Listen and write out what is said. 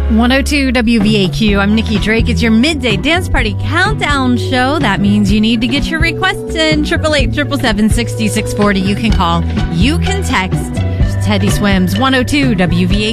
102 WVAQ. I'm Nikki Drake. It's your midday dance party countdown show. That means you need to get your requests in. 888-777-6640. You can call. You can text. Teddy Swims. 102 WVAQ.